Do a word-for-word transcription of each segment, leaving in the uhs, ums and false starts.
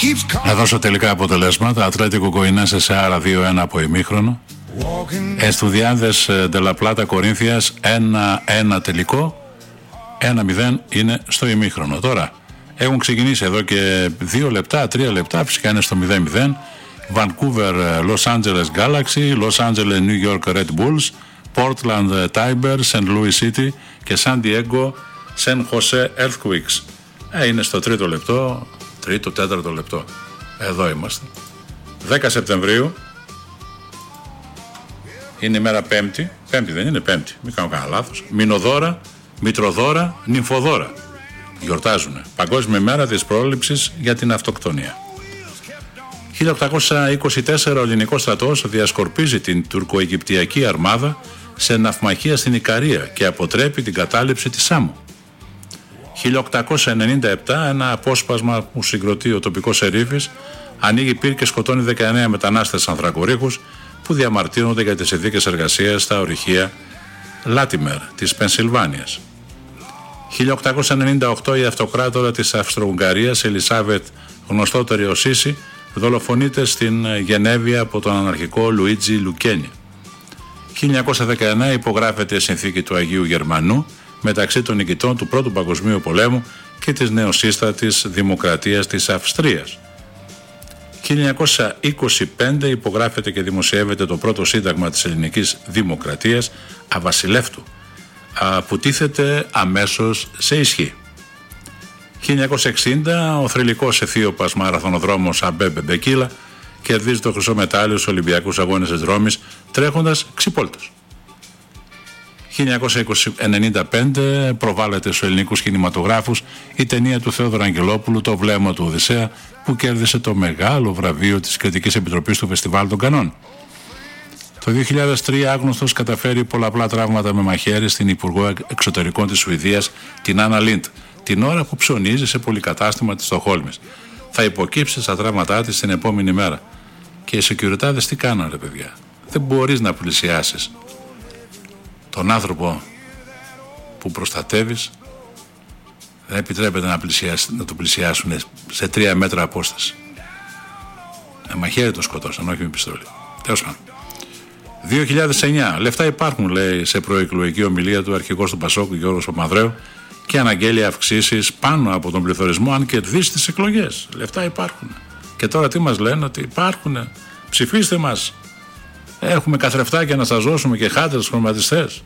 Να δώσω τελικά αποτελέσματα. Ατλέτικο Γκοινένσε σε άρα δύο ένα από ημίχρονο. Εστουδιάδες Ντε Λα Πλάτα Κορίνθιας ένα ένα τελικό. ένα μηδέν είναι στο ημίχρονο. Τώρα έχουν ξεκινήσει εδώ και δύο λεπτά, τρία λεπτά, φυσικά είναι στο μηδέν μηδέν. Vancouver Los Angeles Galaxy, Los Angeles New York Red Bulls, Portland Tiber, Saint Louis City και San Diego San Jose Earthquakes. Ε, είναι στο τρίτο λεπτό, τρίτο, τέταρτο λεπτό. Εδώ είμαστε. δέκα Σεπτεμβρίου. Είναι η μέρα Πέμπτη. Πέμπτη δεν είναι, Πέμπτη. Μην κάνω κανένα λάθος. Μηνοδώρα, Μητροδώρα, Νυμφοδώρα. Γιορτάζουν. Παγκόσμια μέρα της πρόληψης για την αυτοκτονία. χίλια οκτακόσια είκοσι τέσσερα ο ελληνικός στρατός διασκορπίζει την τουρκο-αιγυπτιακή αρμάδα σε ναυμαχία στην Ικαρία και αποτρέπει την κατάληψη της Σάμου. χίλια οκτακόσια ενενήντα επτά ένα απόσπασμα που συγκροτεί ο τοπικός ερήφης ανοίγει πυρ και σκοτώνει δεκαεννέα μετανάστες ανθρακορίχους που διαμαρτύρονται για τις συνθήκες εργασίας στα ορυχεία Λάτιμερ της Πενσιλβάνιας. χίλια οκτακόσια ενενήντα οκτώ η αυτοκράτορα της Αυστρο-Ουγγαρίας Ελισάβετ, γνωστότερη ως Σίση, δολοφονείται στην Γενέβη από τον αναρχικό Λουίτζι Λουκένι. χίλια εννιακόσια δεκαεννέα υπογράφεται η συνθήκη του Αγίου Γερμανού μεταξύ των νικητών του Πρώτου Παγκοσμίου Πολέμου και της νεοσύστατης Δημοκρατίας της Αυστρίας. χίλια εννιακόσια είκοσι πέντε υπογράφεται και δημοσιεύεται το πρώτο σύνταγμα της ελληνικής δημοκρατίας αβασιλεύτου, που τίθεται αμέσως σε ισχύ. χίλια εννιακόσια εξήντα ο θρυλικός αιθίωπας μαραθωνοδρόμος Αμπέμπε Μπεκίλα κερδίζει το χρυσό μετάλλιο στους Ολυμπιακούς Αγώνες της Ρώμης τρέχοντας ξυπόλυτος. χίλια εννιακόσια ενενήντα πέντε προβάλλεται στους ελληνικούς κινηματογράφους η ταινία του Θεόδωρα Αγγελόπουλου «Το βλέμμα του Οδυσσέα» που κέρδισε το μεγάλο βραβείο της Κριτικής Επιτροπής του Φεστιβάλ των Κανών. Το δύο χιλιάδες τρία άγνωστος καταφέρει πολλαπλά τραύματα με μαχαίρι στην Υπουργό Εξωτερικών της Σουηδίας, την Άννα Λίντ, την ώρα που ψωνίζει σε πολυκατάστημα της Στοκχόλμης. Θα υποκύψει στα τραύματά της την επόμενη μέρα. Και οι σεκιουριτάδες τι κάνανε, ρε παιδιά? Δεν μπορείς να πλησιάσεις τον άνθρωπο που προστατεύεις, δεν επιτρέπεται να, να το πλησιάσουν σε τρία μέτρα απόσταση. Με μαχαίρι το σκοτώσαν, όχι με πιστόλι. Τέλος πάντων. δύο χιλιάδες εννέα λεφτά υπάρχουν, λέει σε προεκλογική ομιλία του αρχηγός του Πασόκ Γιώργος Παπανδρέου και αναγγέλει αυξήσεις πάνω από τον πληθωρισμό αν κερδίσει τις εκλογές. Λεφτά υπάρχουν. Και τώρα τι μας λένε? Ότι υπάρχουν. Ψηφίστε μας. Έχουμε καθρεφτάκια να σας δώσουμε και χάτρες χρωματιστές.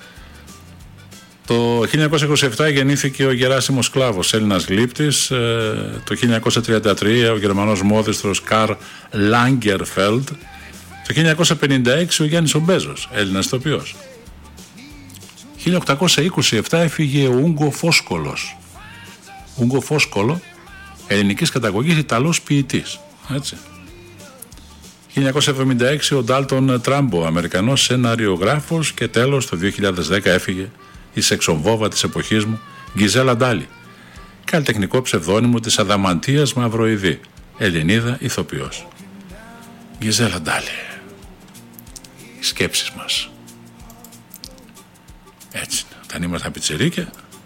Το χίλια εννιακόσια είκοσι επτά γεννήθηκε ο Γεράσιμος Σκλάβος, Έλληνας γλύπτης. Το χίλια εννιακόσια τριάντα τρία ο Γερμανός μόδιστρος Καρλ Λάγκερφελντ. Το χίλια εννιακόσια πενήντα έξι ο Γιάννης ο Μπέζος, Έλληνας ηθοποιός. χίλια οκτακόσια είκοσι επτά έφυγε ο Ούγκο Φόσκολος. Ούγκο Φόσκολο, ελληνικής καταγωγής Ιταλός ποιητής. Έτσι. χίλια εννιακόσια εβδομήντα έξι ο Ντάλτον Τράμπο, Αμερικανός σεναριογράφος. Και τέλος το δύο χιλιάδες δέκα έφυγε η σεξοβόβα της εποχής μου Γκιζέλα Ντάλι, καλλιτεχνικό ψευδόνυμο της Αδαμαντίας Μαυροειδή, Ελληνίδα ηθοποιός. Γκιζέλα Ντάλι. Οι σκέψεις μας. Έτσι, όταν ήμασταν πιτσιρίκια.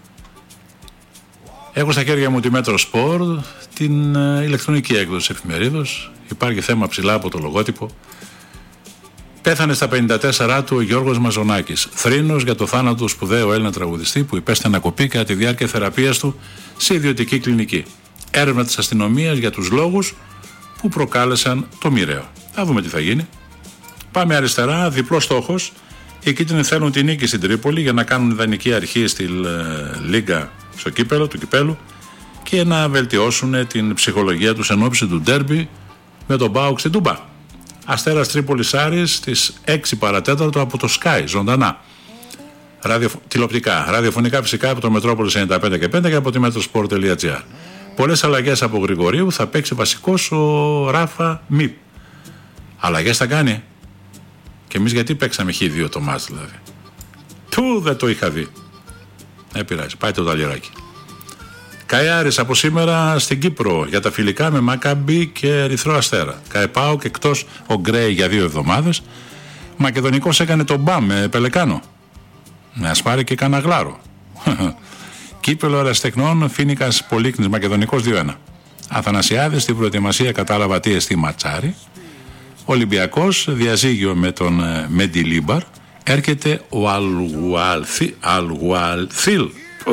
Έχω στα χέρια μου τη Μέτρο Σπορ, την ε, ηλεκτρονική έκδοση εφημερίδος. Υπάρχει θέμα ψηλά από το λογότυπο. Πέθανε στα πενήντα τέσσερα του ο Γιώργος Μαζονάκης, θρήνος για το θάνατο του σπουδαίου Έλληνα τραγουδιστή που υπέστη ανακοπή κατά τη διάρκεια θεραπείας του σε ιδιωτική κλινική. Έρευνα της αστυνομίας για τους λόγους που προκάλεσαν το μοιραίο. Θα δούμε τι θα γίνει. Πάμε αριστερά, διπλός στόχος. Οι κίτρινοι θέλουν τη νίκη στην Τρίπολη για να κάνουν ιδανική αρχή στη ε, Λίγκα στο κύπελο, του κυπέλου και να βελτιώσουν την ψυχολογία τους εν ώψη του ντέρμπι με τον ΠΑΟΚ στην Τούμπα. Αστέρας Τρίπολης Άρης στις έξι παρατέταρτο από το Sky, ζωντανά. Ραδιο, τηλεοπτικά, ραδιοφωνικά φυσικά από το Μετρόπολης ενενήντα πέντε και πέντε και από τη metrosport τελεία gr. Πολλές αλλαγές από Γρηγορίου, θα παίξει βασικός ο Ράφα Μιπ. Αλλαγές θα κάνει. Και εμείς γιατί παίξαμε χ δύο το μάτς δηλαδή? Του δεν το είχα δει. Δεν πειράζει, πάει το ταλιράκι. Καϊάρης από σήμερα στην Κύπρο για τα φιλικά με Μακάμπι και Ερυθρό Αστέρα. Καεπάω και εκτός ο Γκρέι για δύο εβδομάδες. Μακεδονικός έκανε τον Μπαμ με Πελεκάνο. Να σπάρει και κανένα γλάρο. Κύπελο Ερασιτεχνών Φίνικας Πολύκνης Μακεδονικός δύο ένα. Αθανασιάδης στην προετοιμασία κατάλαβα τι εστί ματσάρι. Ολυμπιακός, διαζύγιο με τον Μεντιλίμπαρ. Έρχεται ο Αλγουαλθίλ.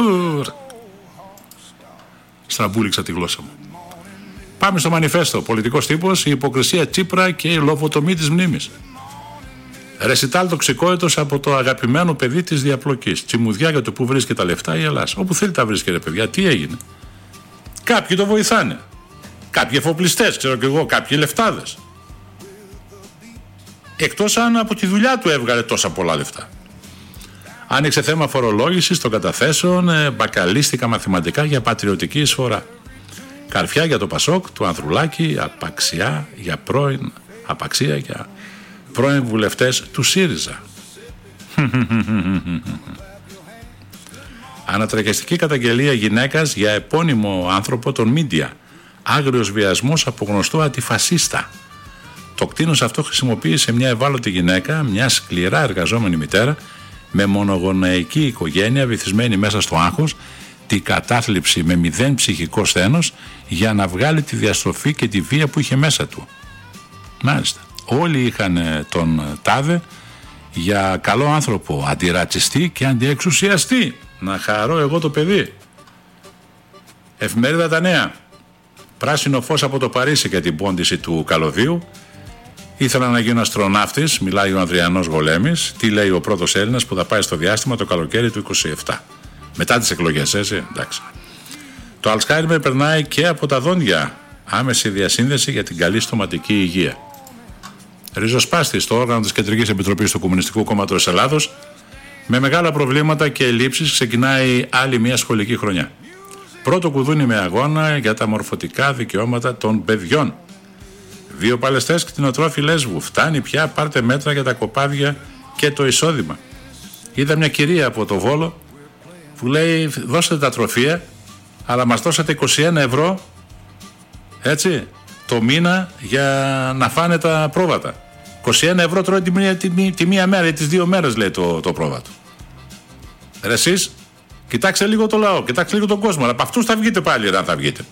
Στραμπούληξα τη γλώσσα μου. Πάμε στο μανιφέστο. Πολιτικός τύπος, η υποκρισία Τσίπρα και η λοφοτομή της μνήμης. Ρεσιτάλ τοξικότητος από το αγαπημένο παιδί της διαπλοκής. Τσιμουδιά για το που βρίσκεται τα λεφτά η Ελλάδα. Όπου θέλει τα βρίσκεται, παιδιά. Τι έγινε? Κάποιοι το βοηθάνε. Κάποιοι εφοπλιστές, ξέρω κι εγώ, κάποιοι λεφτάδες. Εκτός αν από τη δουλειά του έβγαλε τόσα πολλά λεφτά. Άνοιξε θέμα φορολόγησης των καταθέσεων, μπακαλίστικα μαθηματικά για πατριωτική εισφορά. Καρφιά για το Πασόκ, του Ανδρουλάκη, απαξιά για πρώην, απαξία για πρώην βουλευτές του ΣΥΡΙΖΑ. Ανατρεχιαστική καταγγελία γυναίκας για επώνυμο άνθρωπο των μίντια. Άγριος βιασμός από γνωστό αντιφασίστα. Το κτήνος αυτό χρησιμοποίησε μια ευάλωτη γυναίκα, μια σκληρά εργαζόμενη μητέρα, με μονογονεϊκή οικογένεια βυθισμένη μέσα στο άγχος, τη κατάθλιψη με μηδέν ψυχικό σθένος, για να βγάλει τη διαστροφή και τη βία που είχε μέσα του. Μάλιστα. Όλοι είχαν τον τάδε για καλό άνθρωπο, αντιρατσιστή και αντιεξουσιαστή. Να χαρώ εγώ το παιδί. Εφημερίδα Τα Νέα. Πράσινο φως από το Παρίσι για την πόντιση του καλωδίου. Ήθελα να γίνω αστροναύτης, μιλάει ο Ανδριανός Γολέμης. Τι λέει ο πρώτος Έλληνας που θα πάει στο διάστημα το καλοκαίρι του είκοσι επτά. Μετά τις εκλογές, έτσι, εντάξει. Το Αλτσχάιμερ περνάει και από τα δόντια. Άμεση διασύνδεση για την καλή στοματική υγεία. Ριζοσπάστη στο όργανο της Κεντρικής Επιτροπής του Κομμουνιστικού Κόμματος Ελλάδος. Με μεγάλα προβλήματα και ελλείψεις ξεκινάει άλλη μια σχολική χρονιά. Πρώτο κουδούνι με αγώνα για τα μορφωτικά δικαιώματα των παιδιών. Δύο παλαιστές κτηνοτρόφοι Λέσβου. Φτάνει πια, πάρτε μέτρα για τα κοπάδια και το εισόδημα. Είδα μια κυρία από το Βόλο που λέει: δώστε τα τροφεία, αλλά μας δώσατε είκοσι ένα ευρώ, έτσι, το μήνα για να φάνε τα πρόβατα. είκοσι ένα ευρώ τρώει τη μία, τη, τη μία μέρα ή τις δύο μέρες, λέει το, το πρόβατο. Ρε εσείς, κοιτάξτε λίγο το λαό, κοιτάξτε λίγο τον κόσμο, αλλά από αυτούς θα βγείτε πάλι, αν θα βγείτε.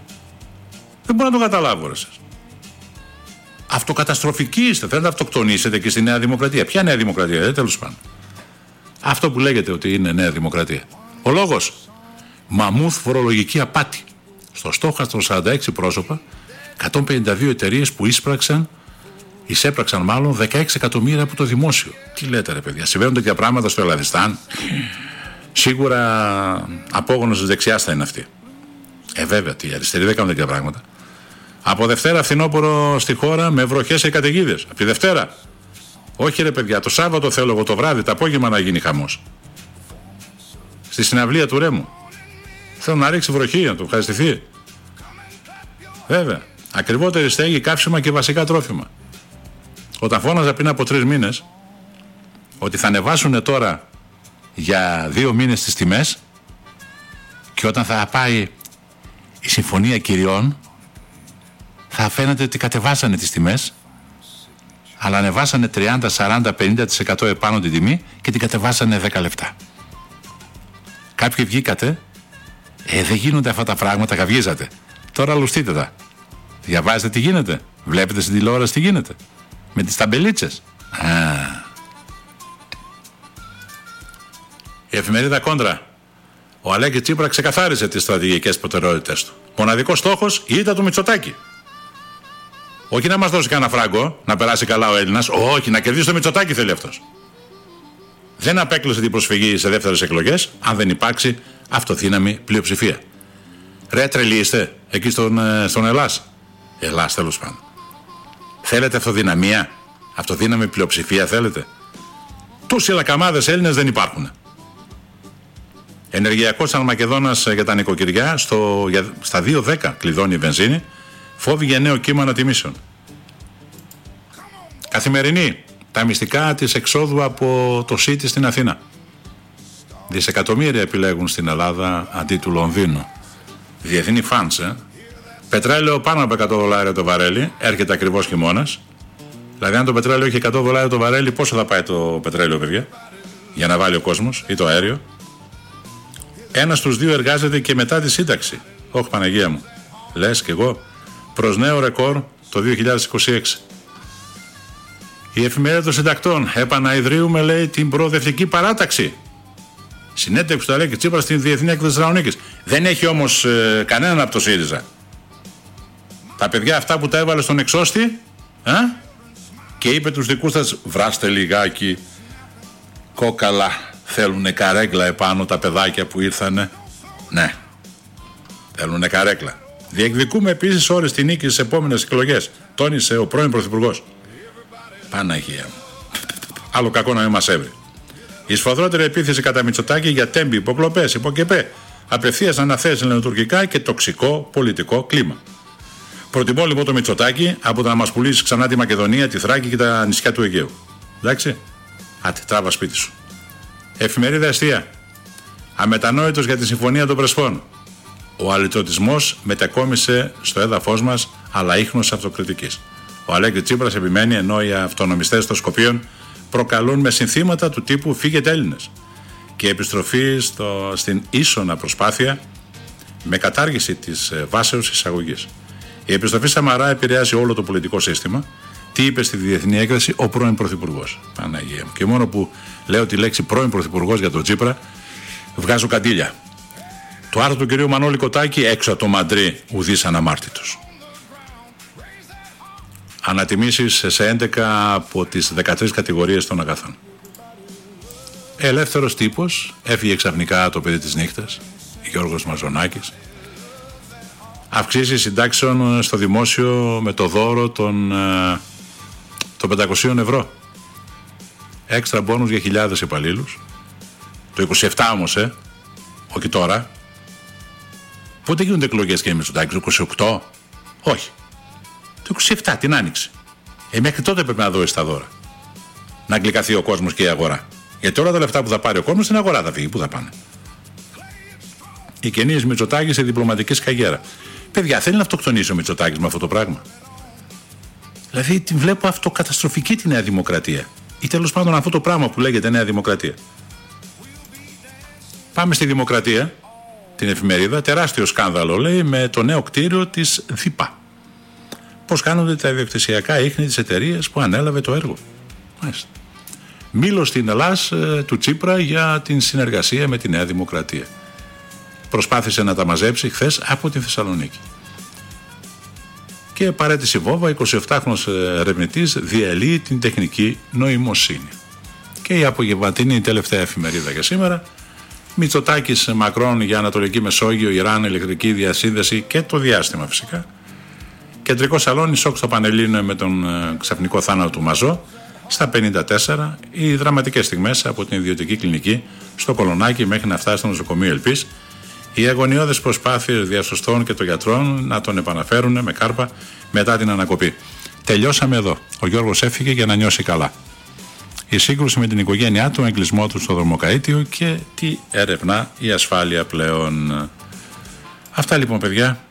Δεν μπορώ να το καταλάβω, ρε εσείς. Αυτοκαταστροφικοί είστε, θέλετε να αυτοκτονήσετε και στη Νέα Δημοκρατία. Ποια Νέα Δημοκρατία, δεν τέλος πάντων. Αυτό που λέγεται ότι είναι Νέα Δημοκρατία. Ο λόγος, μαμούθ φορολογική απάτη. Στο στόχαστρο σαράντα έξι πρόσωπα, εκατόν πενήντα δύο εταιρείες που ίσπραξαν, εισέπραξαν μάλλον δεκαέξι εκατομμύρια από το δημόσιο. Τι λέτε, ρε παιδιά, συμβαίνουν τέτοια πράγματα στο Ελλαδιστάν? Σίγουρα απόγονος της δεξιάς θα είναι αυτή. Ε, βέβαια, τι, οι αριστεροί δεν κάνουν τέτοια πράγματα. Από Δευτέρα φθινόπωρο στη χώρα με βροχές και καταιγίδες. Από τη Δευτέρα. Όχι, ρε παιδιά, το Σάββατο θέλω εγώ το βράδυ, το απόγευμα να γίνει χαμός. Στη συναυλία του Ρέμου. Θέλω να ρίξει βροχή, να το ευχαριστηθεί. Βέβαια. Ακριβότερη στέγη, καύσιμα και βασικά τρόφιμα. Όταν φώναζα πριν από τρεις μήνες ότι θα ανεβάσουν τώρα για δύο μήνες τις τιμές, και όταν θα πάει η συμφωνία κυριών θα φαίνεται ότι κατεβάσανε τις τιμές, αλλά ανεβάσανε τριάντα, σαράντα, πενήντα τοις εκατό επάνω την τιμή και την κατεβάσανε δέκα λεπτά. Κάποιοι βγήκατε, ε, δεν γίνονται αυτά τα πράγματα, καυγίζατε. Τώρα λουστείτε τα. Διαβάζετε τι γίνεται, βλέπετε στην τηλεόραση τι γίνεται. Με τις ταμπελίτσες. Α. Η εφημερίδα Κόντρα. Ο Αλέκης Τσίπρα ξεκαθάρισε τις στρατηγικές προτεραιότητες του. Μοναδικός στόχος, η ήττα του Μητσοτάκη. Όχι να μας δώσει κανένα φράγκο, να περάσει καλά ο Έλληνας. Όχι, να κερδίσει το Μητσοτάκη θέλει αυτός. Δεν απέκλεισε την προσφυγή σε δεύτερες εκλογές, αν δεν υπάρξει αυτοδύναμη πλειοψηφία. Ρε, τρελοί είστε εκεί στον, στον Ελλάς. Ελλάς, τέλος πάντων. Θέλετε αυτοδυναμία, αυτοδύναμη πλειοψηφία θέλετε? Τόσοι λακαμάδες Έλληνες δεν υπάρχουν. Ενεργειακός Αλμακεδόνας για τα νοικοκυριά, στο, για, στα δύο δέκα κλειδώνει η βενζίνη, φόβη για νέο κύμα ανατιμήσεων. Καθημερινή, τα μυστικά της εξόδου από το City στην Αθήνα. Δισεκατομμύρια επιλέγουν στην Ελλάδα αντί του Λονδίνου. Διεθνή φαντς, ε. Πετρέλαιο πάνω από εκατό δολάρια το βαρέλι, έρχεται ακριβώς χειμώνας. Δηλαδή, αν το πετρέλαιο έχει εκατό δολάρια το βαρέλι, πόσο θα πάει το πετρέλαιο, παιδιά, για να βάλει ο κόσμος, ή το αέριο? Ένας στους δύο εργάζεται και μετά τη σύνταξη. Όχι, Παναγία μου. Λες κι εγώ. Προς νέο ρεκόρ το δύο χιλιάδες είκοσι έξι. Η Εφημερίδα των Συντακτών. Επαναειδρύουμε, λέει, την προοδευτική παράταξη. Συνέντευξη του Αλέξη Τσίπρα στην Διεθνή Έκθεση Θεσσαλονίκης. Δεν έχει όμως ε, κανέναν από το ΣΥΡΙΖΑ. Τα παιδιά αυτά που τα έβαλε στον εξώστη, ε? Και είπε τους δικούς σας, βράστε λιγάκι κόκαλα, θέλουνε καρέκλα επάνω τα παιδάκια που ήρθανε. Ναι, θέλουνε καρέκλα. Διεκδικούμε επίσης ώρες τη νίκη στις επόμενες εκλογές, τόνισε ο πρώην Πρωθυπουργός. Παναγία μου. Άλλο κακό να μην μας έβρει. Η σφοδρότερη επίθεση κατά Μητσοτάκη για τέμπη, υποκλοπές, υποκεπέ, απευθείας αναθέσεις ελληνοτουρκικά και τοξικό πολιτικό κλίμα. Προτιμώ λοιπόν το Μητσοτάκη από το να μας πουλήσει ξανά τη Μακεδονία, τη Θράκη και τα νησιά του Αιγαίου. Εντάξει. Άτε, τράβα σπίτι σου. Εφημερίδα Εστία. Αμετανόητος για τη Συμφωνία των Πρεσπών. Ο αλυτρωτισμός μετακόμισε στο έδαφος μας, αλλά ίχνος αυτοκριτικής. Ο Αλέξη Τσίπρας επιμένει, ενώ οι αυτονομιστές των Σκοπίων προκαλούν με συνθήματα του τύπου «Φύγετε Έλληνες» και επιστροφή στο, στην ίσονα προσπάθεια με κατάργηση της βάσεως εισαγωγής. Η επιστροφή Σαμαρά επηρεάζει όλο το πολιτικό σύστημα. Τι είπε στη Διεθνή Έκθεση ο πρώην Πρωθυπουργός. Παναγία μου. Και μόνο που λέω τη λέξη πρώην Πρωθυπουργός για τον Τσίπρα, βγάζω καντήλια. Το άρθρο του κυρίου Μανώλη Κοτάκη, έξω από το Μαντρί, ουδής αναμάρτητος. Ανατιμήσεις σε έντεκα από τις δεκατρείς κατηγορίες των αγαθών. Ελεύθερος τύπος, έφυγε ξαφνικά το παιδί της νύχτας, Γιώργος Μαζονάκης. Αυξήσεις συντάξεων στο δημόσιο με το δώρο των, των πεντακόσια ευρώ. Έξτρα μπόνους για χιλιάδες υπαλλήλους. Το είκοσι επτά όμως, ε, όχι τώρα. Πότε γίνονται εκλογές και Μητσοτάκης, το είκοσι οκτώ? Όχι. Το είκοσι επτά, την άνοιξη. Ε, μέχρι τότε πρέπει να δώσει τα δώρα. Να γλυκαθεί ο κόσμος και η αγορά. Γιατί όλα τα λεφτά που θα πάρει ο κόσμος στην αγορά θα φύγει. Πού θα πάνε? Η καινής Μητσοτάκης σε διπλωματική σκαγέρα. Παιδιά, θέλει να αυτοκτονήσει ο Μητσοτάκης με αυτό το πράγμα? Δηλαδή την βλέπω αυτοκαταστροφική τη Νέα Δημοκρατία. Ή τέλος πάντων αυτό το πράγμα που λέγεται Νέα Δημοκρατία. Πάμε στη Δημοκρατία, την εφημερίδα. Τεράστιο σκάνδαλο, λέει, με το νέο κτίριο της ΔΥΠΑ. Πώς κάνονται τα ιδιοκτησιακά ίχνη της εταιρείας που ανέλαβε το έργο. Μάλιστα. Μήλο στην Ελλάς ε, του Τσίπρα για την συνεργασία με τη Νέα Δημοκρατία. Προσπάθησε να τα μαζέψει χθες από τη Θεσσαλονίκη. Και παρέτηση Βόβα, εικοσιεπτάχρονος ερευνητής διαλύει την τεχνική νοημοσύνη. Και η απογευματινή τελευταία εφημερίδα για σήμερα. Μητσοτάκης Μακρόν για Ανατολική Μεσόγειο, Ιράν, ηλεκτρική διασύνδεση και το διάστημα φυσικά. Κεντρικό σαλόνι, σοκ στο Πανελλήνιο με τον ξαφνικό θάνατο του Μαζό. Στα πενήντα τέσσερα, οι δραματικές στιγμές από την ιδιωτική κλινική στο Κολονάκι μέχρι να φτάσει στο νοσοκομείο Ελπής. Οι αγωνιώδες προσπάθειες διασωστών και των γιατρών να τον επαναφέρουν με κάρπα μετά την ανακοπή. Τελειώσαμε εδώ. Ο Γιώργος έφυγε για να νιώσει καλά. Η σύγκρουση με την οικογένειά του, ο εγκλισμό του στο δρομοκαΐτιο και τι ερευνά η ασφάλεια πλέον. Αυτά λοιπόν, παιδιά.